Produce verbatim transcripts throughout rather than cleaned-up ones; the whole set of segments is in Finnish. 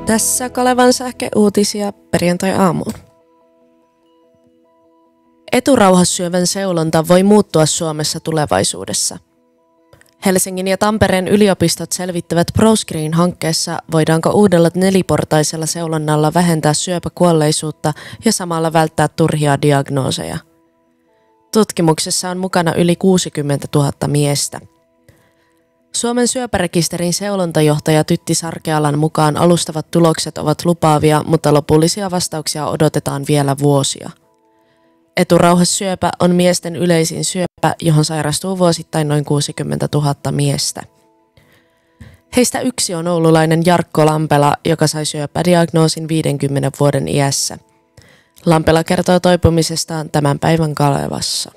Tässä Kalevan sähkeuutisia perjantai-aamuun. Eturauhassyövän seulonta voi muuttua Suomessa tulevaisuudessa. Helsingin ja Tampereen yliopistot selvittävät ProScreen-hankkeessa, voidaanko uudella neliportaisella seulonnalla vähentää syöpäkuolleisuutta ja samalla välttää turhia diagnooseja. Tutkimuksessa on mukana yli kuusikymmentätuhatta miestä. Suomen syöpärekisterin seulontajohtaja Tytti Sarkealan mukaan alustavat tulokset ovat lupaavia, mutta lopullisia vastauksia odotetaan vielä vuosia. Eturauhassyöpä on miesten yleisin syöpä, johon sairastuu vuosittain noin kuusikymmentätuhatta miestä. Heistä yksi on oululainen Jarkko Lampela, joka sai syöpädiagnoosin viidenkymmenen vuoden iässä. Lampela kertoo toipumisestaan tämän päivän Kalevassa.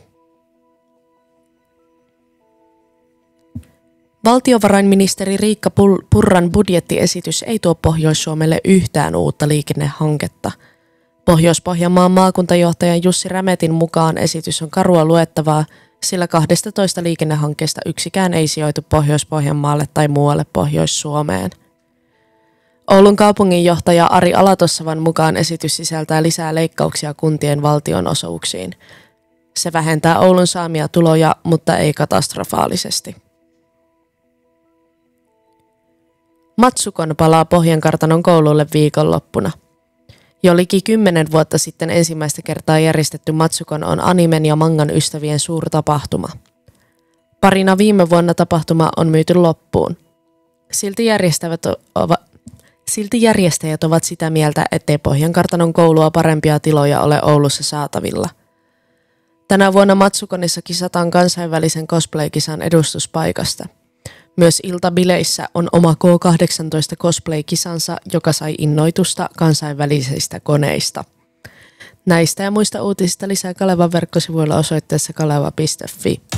Valtiovarainministeri Riikka Purran budjettiesitys ei tuo Pohjois-Suomelle yhtään uutta liikennehanketta. Pohjois-Pohjanmaan maakuntajohtajan Jussi Rämetin mukaan esitys on karua luettavaa, sillä kahdestatoista liikennehankkeesta yksikään ei sijoitu Pohjois-Pohjanmaalle tai muualle Pohjois-Suomeen. Oulun kaupunginjohtaja Ari Alatossavan mukaan esitys sisältää lisää leikkauksia kuntien valtionosuuksiin. Se vähentää Oulun saamia tuloja, mutta ei katastrofaalisesti. Matsukon palaa Pohjankartanon koululle viikonloppuna. Jo liki kymmenen vuotta sitten ensimmäistä kertaa järjestetty Matsukon on animen ja mangan ystävien suurtapahtuma. Parina viime vuonna tapahtuma on myyty loppuun. Silti, ova, silti järjestäjät ovat sitä mieltä, ettei Pohjankartanon koulua parempia tiloja ole Oulussa saatavilla. Tänä vuonna Matsukonissa kisataan kansainvälisen cosplay-kisan edustuspaikasta. Myös iltabileissä on oma K kahdeksantoista cosplay-kisansa, joka sai innoitusta kansainvälisistä koneista. Näistä ja muista uutisista lisää Kalevan verkkosivuilla osoitteessa kaleva piste fi.